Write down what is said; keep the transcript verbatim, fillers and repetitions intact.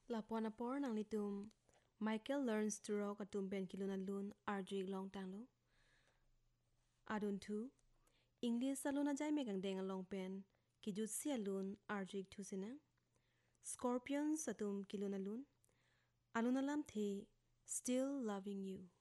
Lapuana por nang litum Michael learns to rock atum ben kilona lun arjik long tang lo adun tu English saluna jai me gang deng long pen kijut sia lun arjik tu sina Scorpion satum kilona lun aluna lam the still loving you